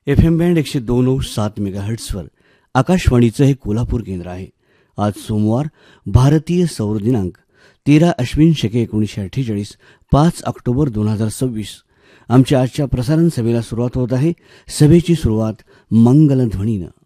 FM band 102.7 मेगाहर्ट्झवर आकाशवाणीचं हे कोल्हापूर केंद्र आहे. आज सोमवार, भारतीय सौर दिनांक 13 अश्विन शके 1948, 5 ऑक्टोबर 2026. आमच्या आजच्या प्रसारण सभेला सुरुवात होत आहे. सभेची सुरुवात मंगलध्वनीनं.